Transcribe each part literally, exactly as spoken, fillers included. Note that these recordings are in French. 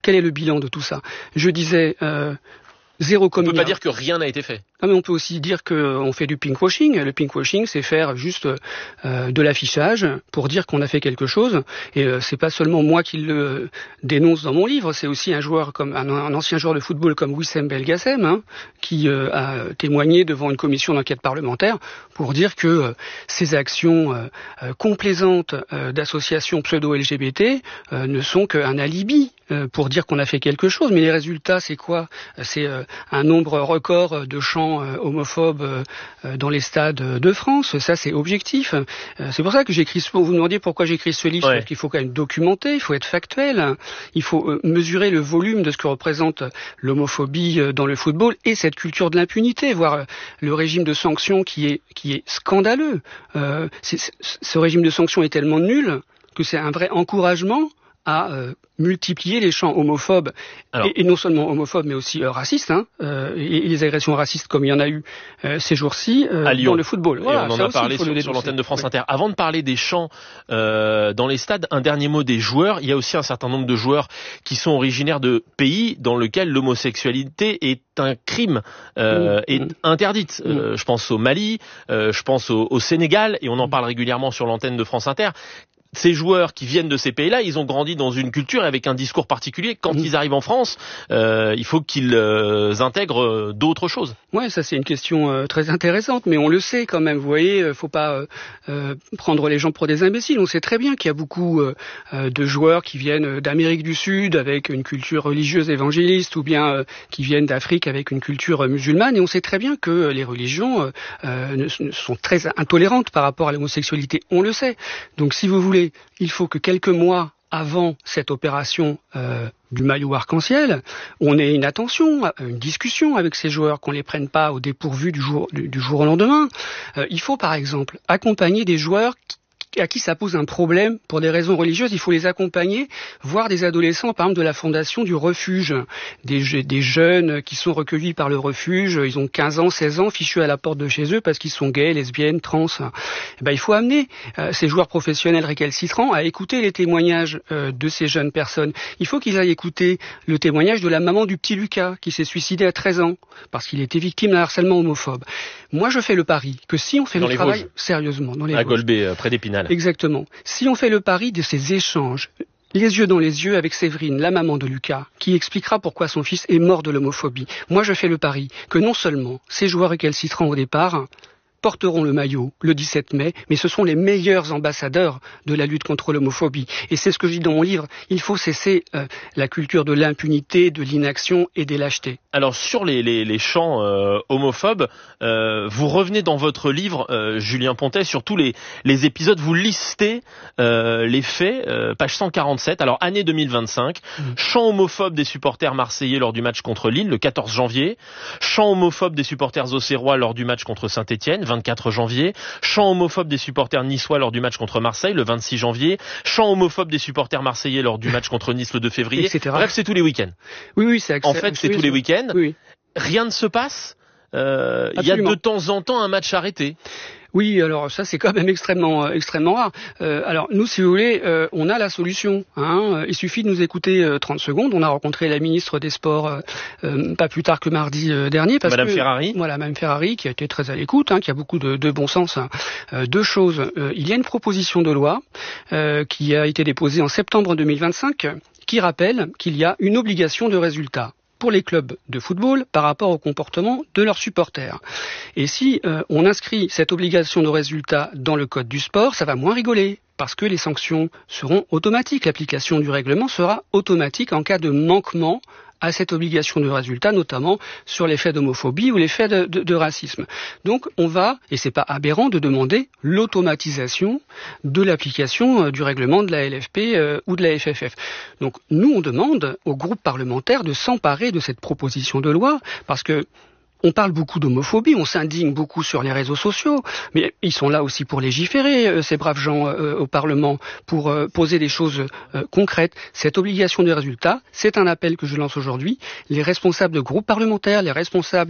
Quel est le bilan de tout ça? Je disais euh, zéro communication. On ne peut pas dire que rien n'a été fait. Non, mais on peut aussi dire qu'on fait du pinkwashing. Le pinkwashing, c'est faire juste euh, de l'affichage pour dire qu'on a fait quelque chose. Et euh, c'est pas seulement moi qui le dénonce dans mon livre, c'est aussi un joueur comme un, un ancien joueur de football comme Wissem Belgacem, hein, qui euh, a témoigné devant une commission d'enquête parlementaire pour dire que euh, ces actions euh, euh, complaisantes euh, d'associations pseudo-L G B T euh, ne sont qu'un alibi euh, pour dire qu'on a fait quelque chose. Mais les résultats, c'est quoi? C'est euh, un nombre record de chants homophobes dans les stades de France. Ça, c'est objectif. C'est pour ça que j'écris ce... Vous me demandiez pourquoi j'écris ce livre. Ouais. Parce qu'il faut quand même documenter, il faut être factuel, il faut mesurer le volume de ce que représente l'homophobie dans le football et cette culture de l'impunité, voire le régime de sanctions qui est, qui est scandaleux. Euh, c'est, ce régime de sanctions est tellement nul que c'est un vrai encouragement à euh, multiplier les chants homophobes, Alors, et, et non seulement homophobes, mais aussi euh, racistes, hein, euh, et, et les agressions racistes comme il y en a eu euh, ces jours-ci euh, à Lyon. Dans le football. Voilà, et on en ça a aussi, parlé sur, sur l'antenne de France oui. Inter. Avant de parler des chants euh, dans les stades, un dernier mot des joueurs. Il y a aussi un certain nombre de joueurs qui sont originaires de pays dans lesquels l'homosexualité est un crime, euh, mmh. est interdite. Mmh. Euh, je pense au Mali, euh, je pense au, au Sénégal, et on en parle régulièrement sur l'antenne de France Inter. Ces joueurs qui viennent de ces pays-là, ils ont grandi dans une culture avec un discours particulier. Quand mmh. ils arrivent en France, euh, il faut qu'ils euh, intègrent d'autres choses. Ouais, ça c'est une question euh, très intéressante, mais on le sait quand même. Vous voyez, euh, faut pas euh, euh, prendre les gens pour des imbéciles. On sait très bien qu'il y a beaucoup euh, de joueurs qui viennent d'Amérique du Sud avec une culture religieuse évangéliste, ou bien euh, qui viennent d'Afrique avec une culture musulmane. Et on sait très bien que les religions euh, euh, sont très intolérantes par rapport à l'homosexualité. On le sait. Donc, si vous voulez, il faut que quelques mois avant cette opération euh, du maillot arc-en-ciel, on ait une attention, une discussion avec ces joueurs, qu'on les prenne pas au dépourvu du jour, du, du jour au lendemain. Euh, il faut par exemple accompagner des joueurs qui à qui ça pose un problème pour des raisons religieuses. Il faut les accompagner, voir des adolescents, par exemple de la fondation du refuge, des, des jeunes qui sont recueillis par le refuge, ils ont quinze ans, seize ans, fichus à la porte de chez eux parce qu'ils sont gays, lesbiennes, trans. Eh ben, il faut amener euh, ces joueurs professionnels récalcitrants à écouter les témoignages euh, de ces jeunes personnes. Il faut qu'ils aillent écouter le témoignage de la maman du petit Lucas qui s'est suicidé à treize ans parce qu'il était victime d'un harcèlement homophobe. Moi, je fais le pari que si on fait dans le travail Vosges. Sérieusement, dans les à Vosges, Golbet, euh, près d'Épinal. Exactement. Si on fait le pari de ces échanges, les yeux dans les yeux avec Séverine, la maman de Lucas, qui expliquera pourquoi son fils est mort de l'homophobie. Moi, je fais le pari que non seulement ces joueurs récalcitrants au départ porteront le maillot le dix-sept mai, mais ce sont les meilleurs ambassadeurs de la lutte contre l'homophobie. Et c'est ce que je dis dans mon livre, il faut cesser euh, la culture de l'impunité, de l'inaction et des lâchetés. Alors sur les, les, les chants euh, homophobes, euh, vous revenez dans votre livre, euh, Julien Pontet, sur tous les, les épisodes, vous listez euh, les faits, euh, page cent quarante-sept, alors année deux mille vingt-cinq, mmh. chant homophobe des supporters marseillais lors du match contre Lille, le quatorze janvier, chant homophobe des supporters auxerrois lors du match contre Saint-Étienne, vingt-quatre janvier, chant homophobe des supporters niçois lors du match contre Marseille, le vingt-six janvier, chant homophobe des supporters marseillais lors du match contre Nice, le deux février, bref, c'est tous les week-ends. Oui, oui, c'est En fait, c'est tous les week-ends. Oui. Rien ne se passe. Euh, il y a de temps en temps un match arrêté. Oui, alors ça c'est quand même extrêmement euh, extrêmement rare. Euh, alors nous, si vous voulez, euh, on a la solution. Hein. Il suffit de nous écouter euh, trente secondes. On a rencontré la ministre des Sports euh, euh, pas plus tard que mardi euh, dernier. Parce Madame que, Ferrari. Voilà, Madame Ferrari, qui a été très à l'écoute, hein, qui a beaucoup de, de bon sens. Hein. Euh, deux choses. Euh, il y a une proposition de loi euh, qui a été déposée en septembre deux mille vingt-cinq qui rappelle qu'il y a une obligation de résultat pour les clubs de football par rapport au comportement de leurs supporters. Et si euh, on inscrit cette obligation de résultat dans le code du sport, ça va moins rigoler, parce que les sanctions seront automatiques. L'application du règlement sera automatique en cas de manquement à cette obligation de résultat, notamment sur les faits d'homophobie ou les faits de, de, de racisme. Donc on va, et c'est pas aberrant, de demander l'automatisation de l'application euh, du règlement de la L F P euh, ou de la F F F. Donc nous, on demande au groupe parlementaire de s'emparer de cette proposition de loi, parce que on parle beaucoup d'homophobie, on s'indigne beaucoup sur les réseaux sociaux, mais ils sont là aussi pour légiférer, euh, ces braves gens euh, au Parlement, pour euh, poser des choses euh, concrètes. Cette obligation de résultat, c'est un appel que je lance aujourd'hui. Les responsables de groupes parlementaires, les responsables de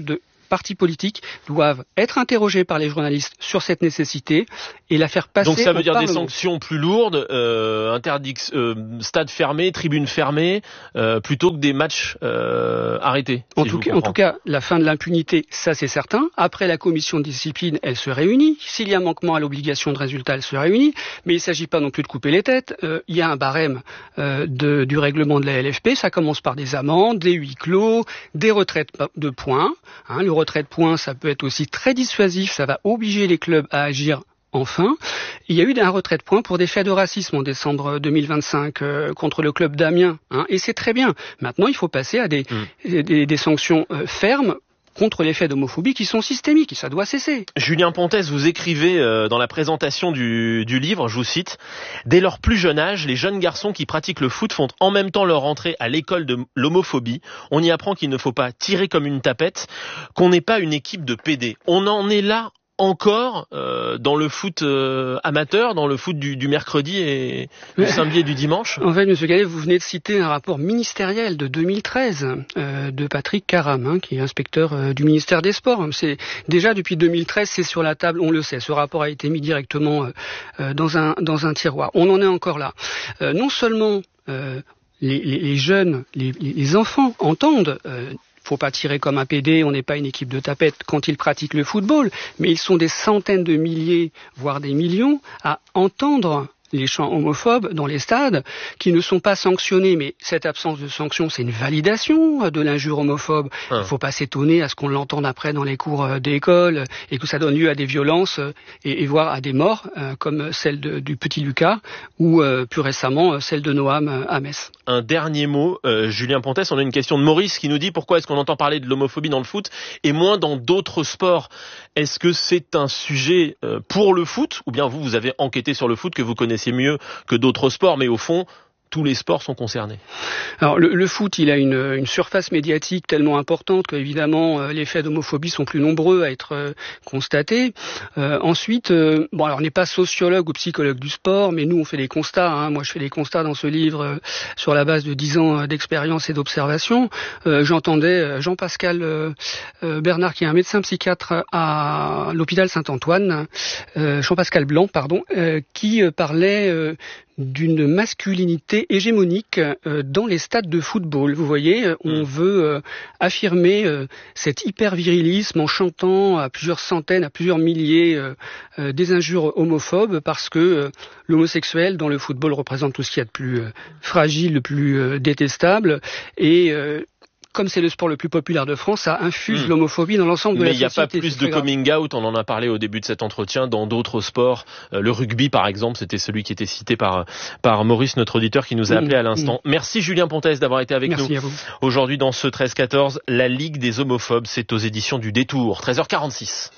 partis politiques doivent être interrogés par les journalistes sur cette nécessité et la faire passer. Donc ça veut dire Parlement. Des sanctions plus lourdes, euh, interdic- euh, stade fermé, tribune fermée, euh, plutôt que des matchs euh, arrêtés. En, Si tout cas, en tout cas, la fin de l'impunité, ça c'est certain. Après, la commission de discipline, elle se réunit. S'il y a manquement à l'obligation de résultat, elle se réunit. Mais il ne s'agit pas non plus de couper les têtes. Euh, il y a un barème euh, de, du règlement de la L F P. Ça commence par des amendes, des huis clos, des retraites de points. Hein, le retrait de points, ça peut être aussi très dissuasif. Ça va obliger les clubs à agir. Enfin, il y a eu un retrait de points pour des faits de racisme en décembre deux mille vingt-cinq euh, contre le club d'Amiens, hein, et c'est très bien. Maintenant, il faut passer à des, mmh. des, des sanctions euh, fermes contre les faits d'homophobie qui sont systémiques, et ça doit cesser. Julien Pontès, vous écrivez euh, dans la présentation du, du livre, je vous cite, « Dès leur plus jeune âge, les jeunes garçons qui pratiquent le foot font en même temps leur entrée à l'école de l'homophobie. On y apprend qu'il ne faut pas tirer comme une tapette, qu'on n'est pas une équipe de pédés. » On en est là encore euh, dans le foot euh, amateur, dans le foot du, du mercredi et du samedi et du dimanche. En fait, Monsieur Gallet, vous venez de citer un rapport ministériel de deux mille treize euh, de Patrick Caram, hein, qui est inspecteur euh, du ministère des Sports. C'est déjà depuis deux mille treize, c'est sur la table, on le sait. Ce rapport a été mis directement euh, dans un dans un tiroir. On en est encore là. Euh, non seulement euh, les, les, les jeunes, les, les enfants entendent. Euh, Faut pas tirer comme un pédé, on n'est pas une équipe de tapettes quand ils pratiquent le football, mais ils sont des centaines de milliers, voire des millions, à entendre les chants homophobes dans les stades, qui ne sont pas sanctionnés, mais cette absence de sanction, c'est une validation de l'injure homophobe. Il ne faut pas s'étonner à ce qu'on l'entende après dans les cours d'école, et que ça donne lieu à des violences, et, et voire à des morts, euh, comme celle de, du petit Lucas, ou euh, plus récemment, celle de Noam à Metz. Un dernier mot, euh, Julien Pontès, on a une question de Maurice qui nous dit pourquoi est-ce qu'on entend parler de l'homophobie dans le foot et moins dans d'autres sports. Est-ce que c'est un sujet euh, pour le foot, ou bien vous, vous avez enquêté sur le foot que vous connaissez c'est mieux que d'autres sports, mais au fond, tous les sports sont concernés. Alors le, le foot, il a une, une surface médiatique tellement importante qu'évidemment euh, les faits d'homophobie sont plus nombreux à être euh, constatés. Euh, ensuite, euh, bon alors on n'est pas sociologue ou psychologue du sport, mais nous on fait des constats. Hein. Moi je fais des constats dans ce livre euh, sur la base de dix ans d'expérience et d'observation. Euh, j'entendais Jean-Pascal euh, euh, Bernard, qui est un médecin psychiatre à l'hôpital Saint-Antoine, euh, Jean-Pascal Blanc, pardon, euh, qui euh, parlait euh, d'une masculinité hégémonique euh, dans les stades de football. Vous voyez, euh, on veut euh, affirmer euh, cet hyper-virilisme en chantant à plusieurs centaines, à plusieurs milliers euh, euh, des injures homophobes, parce que euh, l'homosexuel dans le football représente tout ce qu'il y a de plus euh, fragile, de plus euh, détestable, et euh, comme c'est le sport le plus populaire de France, ça infuse mmh. l'homophobie dans l'ensemble de Mais la société. Mais il n'y a pas plus de coming grave. out, on en a parlé au début de cet entretien, dans d'autres sports. Euh, le rugby, par exemple, c'était celui qui était cité par, par Maurice, notre auditeur, qui nous a appelé mmh. à l'instant. Mmh. Merci Julien Pontès d'avoir été avec Merci nous. À vous. Aujourd'hui, dans ce treize quatorze, la Ligue des homophobes, c'est aux éditions du Détour. treize heures quarante-six.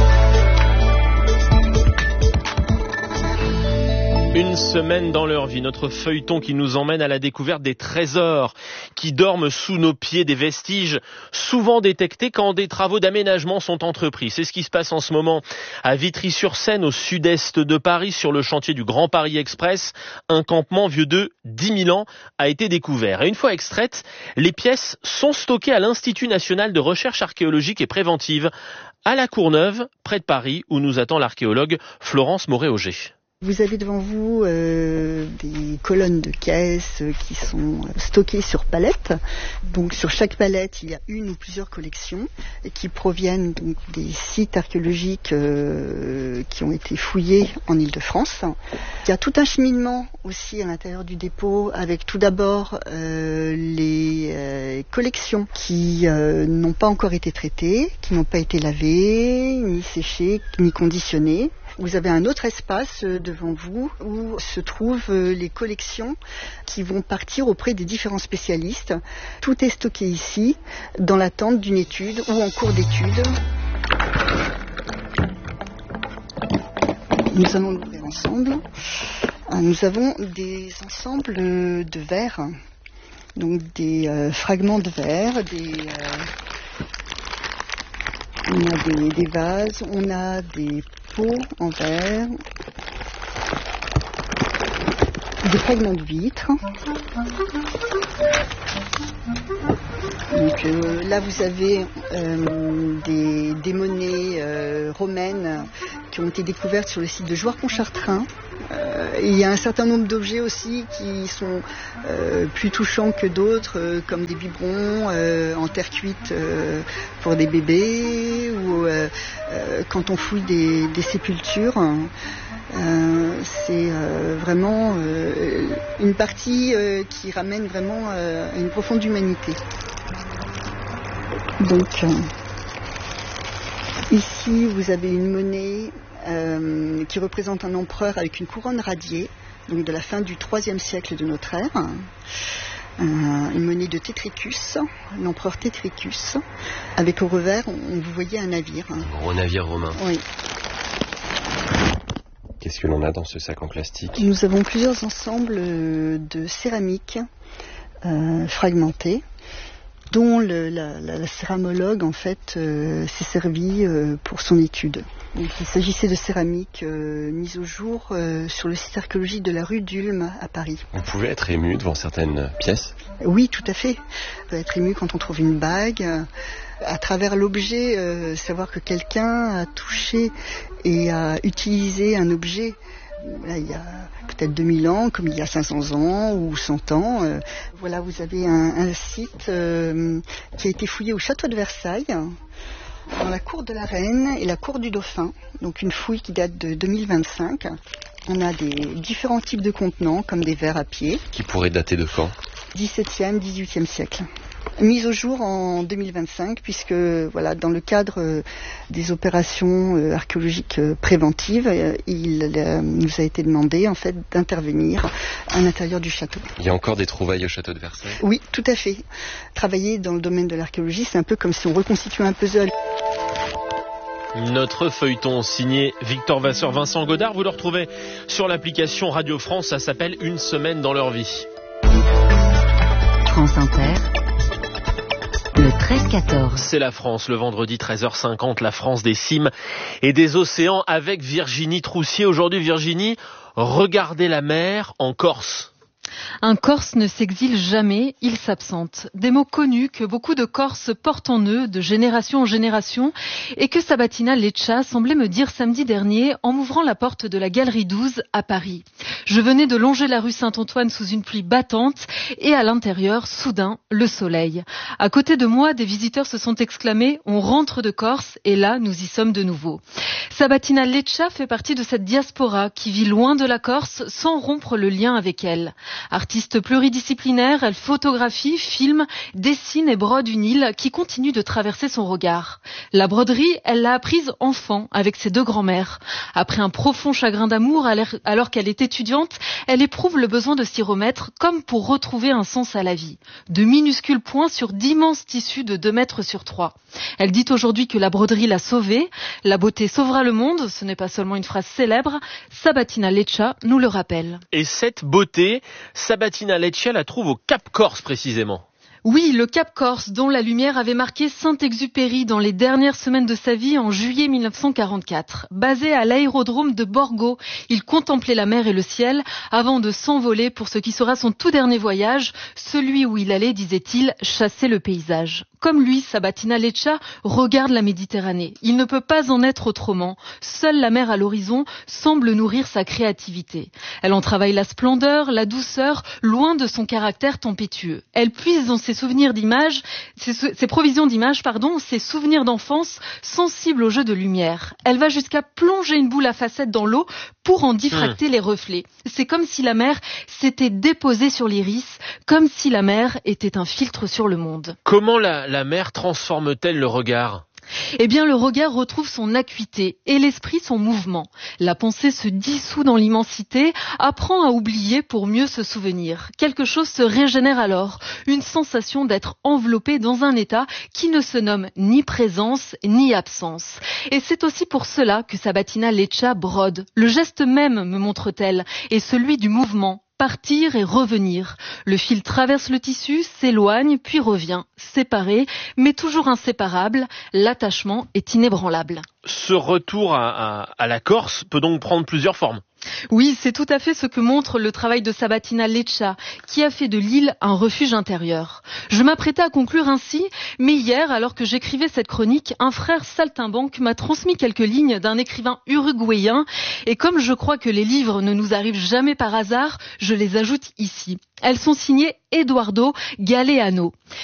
Une semaine dans leur vie, notre feuilleton qui nous emmène à la découverte des trésors qui dorment sous nos pieds, des vestiges souvent détectés quand des travaux d'aménagement sont entrepris. C'est ce qui se passe en ce moment à Vitry-sur-Seine, au sud-est de Paris, sur le chantier du Grand Paris Express. Un campement vieux de dix mille ans a été découvert. Et une fois extraites, les pièces sont stockées à l'Institut national de recherche archéologique et préventive à La Courneuve, près de Paris, où nous attend l'archéologue Florence Moré-Auger. Vous avez devant vous euh, des colonnes de caisses qui sont stockées sur palettes. Donc sur chaque palette, il y a une ou plusieurs collections qui proviennent donc des sites archéologiques euh, qui ont été fouillés en Île-de-France. Il y a tout un cheminement aussi à l'intérieur du dépôt, avec tout d'abord euh, les euh, collections qui euh, n'ont pas encore été traitées, qui n'ont pas été lavées, ni séchées, ni conditionnées. Vous avez un autre espace devant vous où se trouvent les collections qui vont partir auprès des différents spécialistes. Tout est stocké ici, dans l'attente d'une étude ou en cours d'étude. Nous allons l'ouvrir ensemble. Nous avons des ensembles de verres, donc des euh, fragments de verre, des... Euh, on a des, des vases, on a des pots en verre, des fragments de vitres, donc Donc euh, là vous avez euh, des, des monnaies euh, romaines qui ont été découvertes sur le site de Jouarre-Pontchartrain. Euh, il y a un certain nombre d'objets aussi qui sont euh, plus touchants que d'autres, euh, comme des biberons euh, en terre cuite euh, pour des bébés, ou euh, euh, quand on fouille des, des sépultures. Euh, c'est euh, vraiment euh, une partie euh, qui ramène vraiment euh, à une profonde humanité. Donc euh, ici vous avez une monnaie euh, qui représente un empereur avec une couronne radiée, donc de la fin du troisième siècle de notre ère. Euh, une monnaie de Tétricus, l'empereur Tétricus, avec au revers, on, vous voyez un navire. Un gros navire romain. Oui. Qu'est-ce que l'on a dans ce sac en plastique ? Nous avons plusieurs ensembles de céramique euh, fragmentées, dont le, la, la, la céramologue en fait euh, s'est servie euh, pour son étude. Donc, il s'agissait de céramique euh, mise au jour euh, sur le site archéologique de la rue d'Ulm à Paris. Vous pouvez être ému devant certaines pièces ? Oui, tout à fait. On peut être ému quand on trouve une bague. Euh, à travers l'objet, euh, savoir que quelqu'un a touché et a utilisé un objet là, il y a peut-être deux mille ans, comme il y a cinq cents ans ou cent ans. Euh, voilà, vous avez un, un site euh, qui a été fouillé au château de Versailles, dans la cour de la Reine et la cour du Dauphin. Donc une fouille qui date de deux mille vingt-cinq. On a des différents types de contenants, comme des verres à pied. Qui pourraient dater de quand ? dix-septième, dix-huitième siècle. Mise au jour en deux mille vingt-cinq, puisque voilà, dans le cadre euh, des opérations euh, archéologiques euh, préventives, euh, il euh, nous a été demandé en fait d'intervenir à l'intérieur du château. Il y a encore des trouvailles au château de Versailles ? Oui, tout à fait. Travailler dans le domaine de l'archéologie, c'est un peu comme si on reconstituait un puzzle. Notre feuilleton signé Victor Vasseur, Vincent Godard, vous le retrouvez sur l'application Radio France, ça s'appelle Une semaine dans leur vie. France Inter, le treize quatorze. C'est la France, le vendredi treize heures cinquante, la France des cimes et des océans avec Virginie Troussier. Aujourd'hui, Virginie, regardez la mer en Corse. Un Corse ne s'exile jamais, il s'absente. Des mots connus que beaucoup de Corses portent en eux de génération en génération et que Sabatina Leccia semblait me dire samedi dernier en m'ouvrant la porte de la Galerie douze à Paris. Je venais de longer la rue Saint-Antoine sous une pluie battante et à l'intérieur, soudain, le soleil. À côté de moi, des visiteurs se sont exclamés « On rentre de Corse » et là, nous y sommes de nouveau. Sabatina Leccia fait partie de cette diaspora qui vit loin de la Corse sans rompre le lien avec elle. Artiste pluridisciplinaire, elle photographie, filme, dessine et brode une île qui continue de traverser son regard. La broderie, elle l'a apprise enfant avec ses deux grands-mères. Après un profond chagrin d'amour, alors qu'elle est étudiante, elle éprouve le besoin de s'y remettre comme pour retrouver un sens à la vie. De minuscules points sur d'immenses tissus de deux mètres sur trois. Elle dit aujourd'hui que la broderie l'a sauvée. La beauté sauvera le monde, ce n'est pas seulement une phrase célèbre. Sabatina Leccia nous le rappelle. Et cette beauté, Sabatina Leccia la trouve au Cap Corse précisément. Oui, le Cap Corse, dont la lumière avait marqué Saint-Exupéry dans les dernières semaines de sa vie en juillet mille neuf cent quarante-quatre. Basé à l'aérodrome de Borgo, il contemplait la mer et le ciel avant de s'envoler pour ce qui sera son tout dernier voyage, celui où il allait, disait-il, chasser le paysage. Comme lui, Sabatina Leccia regarde la Méditerranée. Il ne peut pas en être autrement. Seule la mer à l'horizon semble nourrir sa créativité. Elle en travaille la splendeur, la douceur, loin de son caractère tempétueux. Elle puise dans ses souvenirs d'images, ses, ses provisions d'images, pardon, ses souvenirs d'enfance sensibles au jeu de lumière. Elle va jusqu'à plonger une boule à facettes dans l'eau pour en diffracter mmh. les reflets. C'est comme si la mer s'était déposée sur l'iris, comme si la mer était un filtre sur le monde. Comment la, la mer transforme-t-elle le regard ? Eh bien, le regard retrouve son acuité et l'esprit son mouvement. La pensée se dissout dans l'immensité, apprend à oublier pour mieux se souvenir. Quelque chose se régénère alors, une sensation d'être enveloppé dans un état qui ne se nomme ni présence ni absence. Et c'est aussi pour cela que Sabatina Leccia brode. Le geste même, me montre-t-elle, est celui du mouvement. Partir et revenir. Le fil traverse le tissu, s'éloigne, puis revient. Séparé, mais toujours inséparable, l'attachement est inébranlable. Ce retour à, à, à la Corse peut donc prendre plusieurs formes. Oui, c'est tout à fait ce que montre le travail de Sabatina Leccia, qui a fait de l'île un refuge intérieur. Je m'apprêtais à conclure ainsi, mais hier, alors que j'écrivais cette chronique, un frère saltimbanque m'a transmis quelques lignes d'un écrivain uruguayen, et comme je crois que les livres ne nous arrivent jamais par hasard, je les ajoute ici. Elles sont signées Eduardo Galeano.